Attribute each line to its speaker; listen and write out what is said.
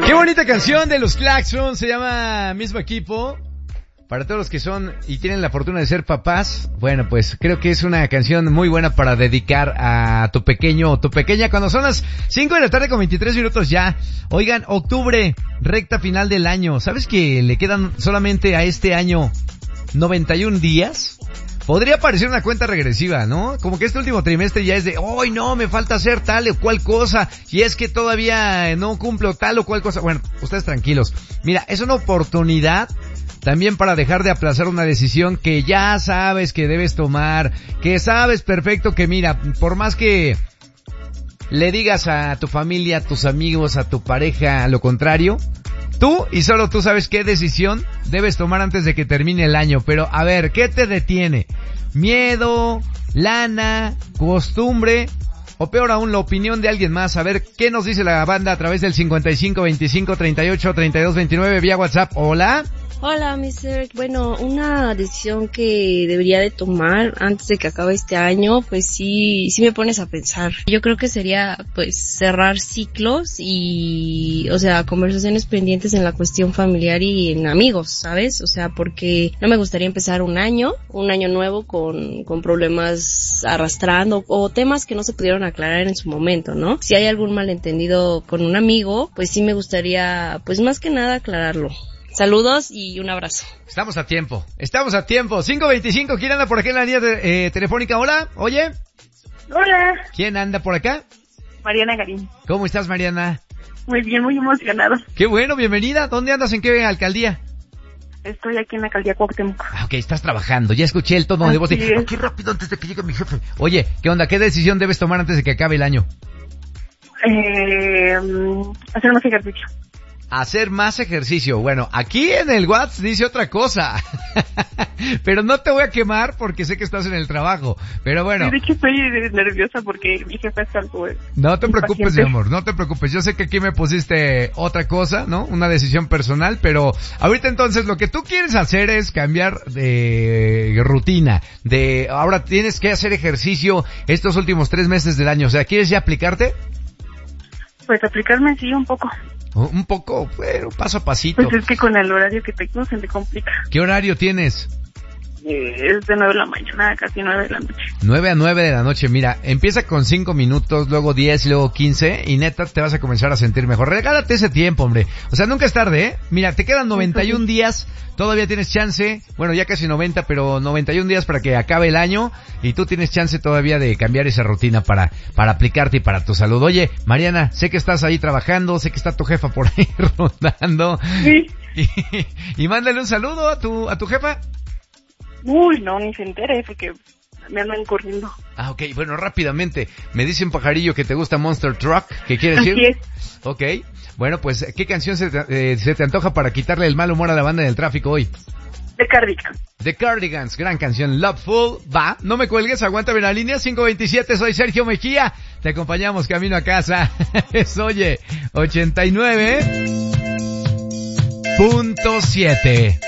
Speaker 1: Qué bonita canción de los Claxons, se llama Mismo Equipo. Para todos los que son y tienen la fortuna de ser papás, bueno, pues creo que es una canción muy buena para dedicar a tu pequeño o tu pequeña cuando son las 5 de la tarde con 23 minutos ya. Oigan, octubre, recta final del año. ¿Sabes que le quedan solamente a este año 91 días? Podría parecer una cuenta regresiva, ¿no? Como que este último trimestre ya es de, ¡ay no, me falta hacer tal o cual cosa! Y es que todavía no cumplo tal o cual cosa. Bueno, ustedes tranquilos. Mira, es una oportunidad también para dejar de aplazar una decisión que ya sabes que debes tomar, que sabes perfecto que mira, por más que le digas a tu familia, a tus amigos, a tu pareja lo contrario, tú y solo tú sabes qué decisión debes tomar antes de que termine el año. Pero a ver, ¿qué te detiene? ¿Miedo? ¿Lana? ¿Costumbre? O peor aún, la opinión de alguien más. A ver, ¿qué nos dice la banda a través del 55 25 38 32 29 vía WhatsApp? Hola.
Speaker 2: Hola, Mr. Bueno, una decisión que debería de tomar antes de que acabe este año, pues sí me pones a pensar. Yo creo que sería, pues, cerrar ciclos y, o sea, conversaciones pendientes en la cuestión familiar y en amigos, ¿sabes? O sea, porque no me gustaría empezar un año nuevo con problemas arrastrando o temas que no se pudieron aclarar en su momento, ¿no? Si hay algún malentendido con un amigo, pues sí me gustaría, pues más que nada aclararlo. Saludos y un abrazo.
Speaker 1: Estamos a tiempo. 5:25. ¿Quién anda por acá en la línea telefónica? Hola, oye.
Speaker 3: Hola.
Speaker 1: ¿Quién anda por acá?
Speaker 3: Mariana Garín.
Speaker 1: ¿Cómo estás, Mariana?
Speaker 3: Muy bien, muy emocionada.
Speaker 1: Qué bueno, bienvenida. ¿Dónde andas? ¿En qué alcaldía?
Speaker 3: Estoy aquí en la alcaldía Cuauhtémoc.
Speaker 1: Ok, estás trabajando. Ya escuché el tono de voz de, qué rápido antes de que llegue mi jefe. Oye, ¿qué onda? ¿Qué decisión debes tomar antes de que acabe el año?
Speaker 3: Hacer más ejercicio.
Speaker 1: Hacer más ejercicio. Bueno, aquí en el WhatsApp dice otra cosa. Pero no te voy a quemar porque sé que estás en el trabajo. Pero bueno.
Speaker 3: Sí, de hecho estoy nerviosa porque mi jefa está algo...
Speaker 1: No te preocupes, mi amor, no te preocupes. Yo sé que aquí me pusiste otra cosa, ¿no? Una decisión personal, pero ahorita entonces lo que tú quieres hacer es cambiar de rutina. Ahora tienes que hacer ejercicio estos últimos 3 meses del año. O sea, ¿quieres ya aplicarte?
Speaker 3: Pues aplicarme sí, un poco.
Speaker 1: Un poco, pero paso a pasito.
Speaker 3: Pues es que con el horario que tengo se me complica.
Speaker 1: ¿Qué horario tienes?
Speaker 3: Es de 9 de la mañana, casi 9 de la noche.
Speaker 1: 9 a 9 de la noche, mira, empieza con 5 minutos, luego 10 y luego 15 y neta te vas a comenzar a sentir mejor. Regálate ese tiempo, hombre. O sea, nunca es tarde, ¿eh? Mira, te quedan 91 días, todavía tienes chance, bueno, ya casi 90, pero 91 días para que acabe el año y tú tienes chance todavía de cambiar esa rutina para aplicarte y para tu salud. Oye, Mariana, sé que estás ahí trabajando, sé que está tu jefa por ahí rondando.
Speaker 3: Sí.
Speaker 1: Y mándale un saludo a tu jefa.
Speaker 3: Uy, no, ni se entere porque me andan corriendo.
Speaker 1: Ah, ok, bueno, rápidamente. Me dice un pajarillo que te gusta Monster Truck, ¿qué quiere decir?
Speaker 3: Así es.
Speaker 1: Ok, bueno, pues, ¿qué canción se te antoja para quitarle el mal humor a la banda del tráfico hoy?
Speaker 3: The Cardigans.
Speaker 1: The Cardigans, gran canción, Loveful, va, no me cuelgues, aguántame en la línea, 527, soy Sergio Mejía, te acompañamos camino a casa, es Oye, 89.7.